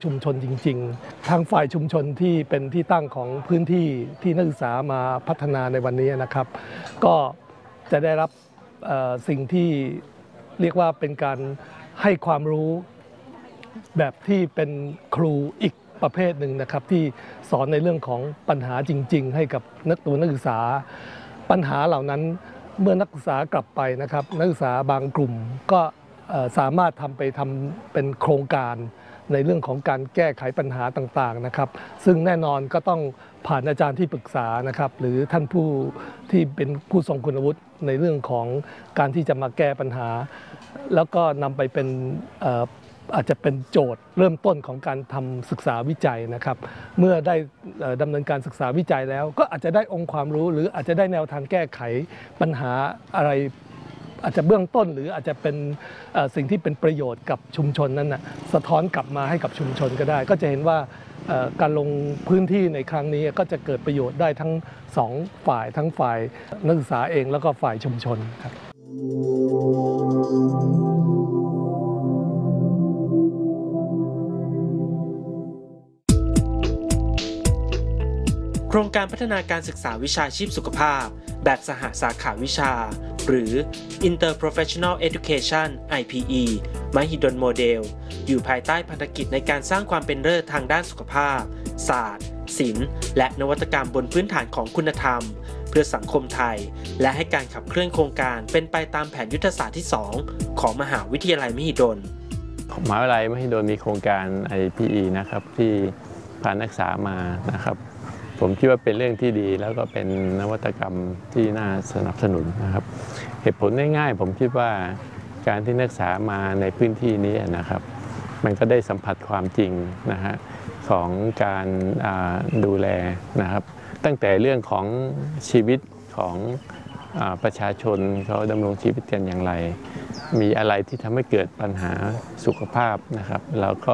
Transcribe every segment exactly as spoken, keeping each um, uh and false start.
ชุมชนจริงๆทางฝ่ายชุมชนที่เป็นที่ตั้งของพื้นที่ที่นักศึกษามาพัฒนาในวันนี้นะครับก็จะได้รับสิ่งที่เรียกว่าเป็นการให้ความรู้แบบที่เป็นครูอีกประเภทหนึ่งนะครับที่สอนในเรื่องของปัญหาจริงๆให้กับนักตัวนักศึกษาปัญหาเหล่านั้นเมื่อนักศึกษากลับไปนะครับนักศึกษาบางกลุ่มก็สามารถทำไปทำเป็นโครงการในเรื่องของการแก้ไขปัญหาต่างๆนะครับซึ่งแน่นอนก็ต้องผ่านอาจารย์ที่ปรึกษานะครับหรือท่านผู้ที่เป็นผู้ทรงคุณวุฒิในเรื่องของการที่จะมาแก้ปัญหาแล้วก็นำไปเป็นอาจจะเป็นโจทย์เริ่มต้นของการทำศึกษาวิจัยนะครับเมื่อได้ดำเนินการศึกษาวิจัยแล้วก็อาจจะได้องค์ความรู้หรืออาจจะได้แนวทางแก้ไขปัญหาอะไรอาจจะเบื้องต้นหรืออาจจะเป็นสิ่งที่เป็นประโยชน์กับชุมชนนั้นนะสะท้อนกลับมาให้กับชุมชนก็ได้ก็จะเห็นว่าการลงพื้นที่ในครั้งนี้ก็จะเกิดประโยชน์ได้ทั้งสองฝ่ายทั้งฝ่ายนักศึกษาเองแล้วก็ฝ่ายชุมชนครับโครงการพัฒนาการศึกษาวิชาชีพสุขภาพแบบสหสาขาวิชาหรือ Interprofessional Education ไอ พี อี มหิดลโมเดลอยู่ภายใต้พันธกิจในการสร้างความเป็นเลิศทางด้านสุขภาพศาสตร์ศิลป์และนวัตกรรมบนพื้นฐานของคุณธรรมเพื่อสังคมไทยและให้การขับเคลื่อนโครงการเป็นไปตามแผนยุทธศาสตร์ที่สองของมหาวิทยาลัยมหิดลมหาวิทยาลัยมหิดลมีโครงการ ไอ พี อี นะครับที่พานักศึกษามานะครับผมคิดว่าเป็นเรื่องที่ดีแล้วก็เป็นนวัตกรรมที่น่าสนับสนุนนะครับเหตุผลง่ายๆผมคิดว่าการที่นักศึกษามาในพื้นที่นี้นะครับมันก็ได้สัมผัสความจริงนะฮะของการดูแลนะครับตั้งแต่เรื่องของชีวิตของประชาชนเขาดำรงชีวิตกันอย่างไรมีอะไรที่ทำให้เกิดปัญหาสุขภาพนะครับแล้วก็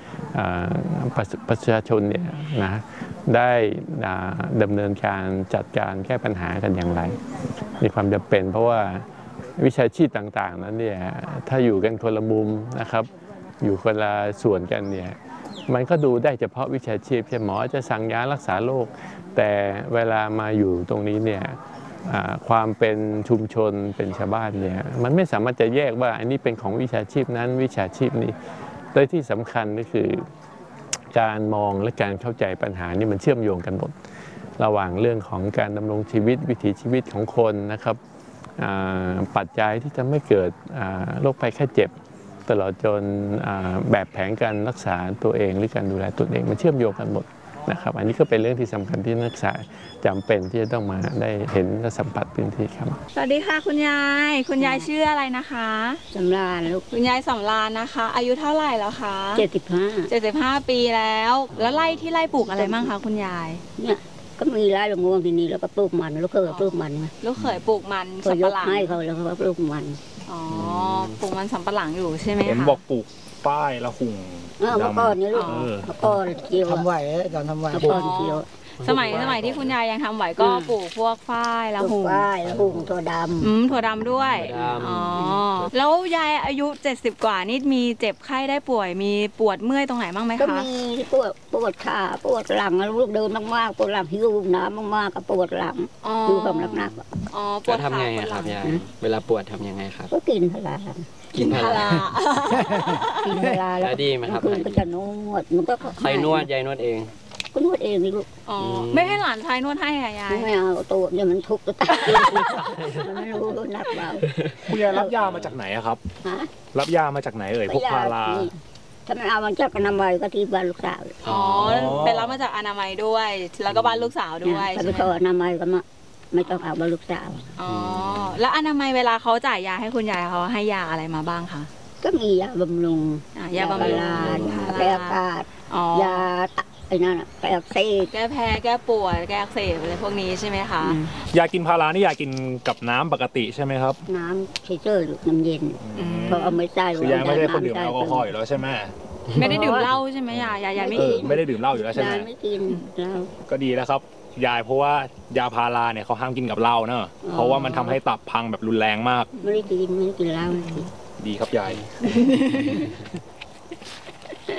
ประชาชนเนี่ยนะได้ดำเนินการจัดการแก้ปัญหากันอย่างไรมีความจำเป็นเพราะว่าวิชาชีพต่างๆนั้นเนี่ยถ้าอยู่กันคนละมุมนะครับอยู่คนละส่วนกันเนี่ยมันก็ดูได้เฉพาะวิชาชีพเช่นหมอจะสั่งยารักษาโรคแต่เวลามาอยู่ตรงนี้เนี่ยความเป็นชุมชนเป็นชาวบ้านเนี่ยมันไม่สามารถจะแยกว่าอันนี้เป็นของวิชาชีพนั้นวิชาชีพนี้โดยที่สำคัญก็คือการมองและการเข้าใจปัญหานี่มันเชื่อมโยงกันหมดระหว่างเรื่องของการดำรงชีวิตวิถีชีวิตของคนนะครับปัจจัยที่ทำให้เกิดโรคภัยไข้เจ็บตลอดจนแบบแผนการรักษาตัวเองหรือการดูแลตัวเองมันเชื่อมโยงกันหมดนะครับอันนี้ก็เป็นเรื่องที่สำคัญที่นักศึกษาจำเป็นที่จะต้องมาได้เห็นและสัมผัสพื้นที่ครับสวัสดีค่ะคุณยายคุณยายชื่ออะไรนะคะสำราญลูกคุณยายสำราญนะคะอายุเท่าไหร่แล้วคะเจ็ดสิบห้าเจ็ดสิบห้าปีแล้วแล้วไร่ที่ไร่ปลูกอะไรบ้างคะคุณยายเนี่ยก็มีไร่ละง่วงที่นี่แล้วก็ปลูกมันลูกเคยปลูกมันลูกเคยปลูกมันสับปะหลังให้เขาแล้วก็ปลูกมันอ๋อปลูกมันสับปะหลังอยู่ใช่ไหมคะเห็นบอกปลูกป้ายละหุ่งเมื่อก่อนนี่ลูกเมื่อก่อนเกี่ยวทำไหวตอนทำไหวเมื่อก่อนเกี่ยวสมัยสมัยที่คุณยายยังทำไหวก็ปลูกพวกฝ้ายละหุ่งฝ้ายละหุ่งถั่วดำอืมถั่วดำด้วยอ๋อแล้วยายอายุเจ็ดสิบกว่านี่มีเจ็บไข้ได้ป่วยมีปวดเมื่อยตรงไหนบ้างไหมคะก็มีปวดปวดขาปวดหลังลูกเดินมากๆปวดหลังหิ้วน้ำมากๆกับปวดหลังดูความหนักๆอ๋อปวดทำไงครับยายเวลาปวดทำยังไงครับก็กินพารากินพารากินพาราแล้วดีไหมครับก็จะนวดมันก็ใครนวดยายนวดเองก็นวดเองนี่ลูกอ๋อไม่ให้หลานชายนวดให้ค่ะยายไม่เอาตัวเนี่ยมันทุกข์ตัวตายมันไม่รู้หนักเบาคุณยายรับยามาจากไหนครับรับยามาจากไหนเอ่ยพวกพาราถ้ามันเอามาจากอนามัยก็ที่บ้านลูกสาวอ๋อเป็นรับมาจากอนามัยด้วยแล้วก็บ้านลูกสาวด้วยถ้าไปขออนามัยก็มาไม่ต้องเอาบ้านลูกสาวอ๋อแล้วอนามัยเวลาเขาจ่ายยาให้คุณยายเขาให้ยาอะไรมาบ้างคะก็มียาบำรุงยาบำรุงแก้อากาศยาไอ้นั่นแก้อักเสบแก้แพ้แก้ปวดแก้อักเสบอะไรพวกนี้ใช่ไหมคะยากินพารานี่ยากินกับน้ำปกติใช่ไหมครับน้ำเฉยๆหรือน้ำเย็นเพราะเอาไม่ได้คือยาไม่ได้คนดื่มแอลกอฮอล์อยู่แล้วใช่ไหมไม่ได้ดื่มเหล้าใช่ไหมยายายาไม่กินไม่ได้ดื่มเหล้าอยู่แล้วใช่ไหมไม่กินเหล้าก็ดีแล้วครับยายเพราะว่ายาพาราเนี่ยเขาห้ามกินกับเหล้าเนอะเพราะว่ามันทำให้ตับพังแบบรุนแรงมากไม่ได้กินไม่ได้กินเหล้าดีครับยาย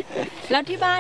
แล้วที่บ้าน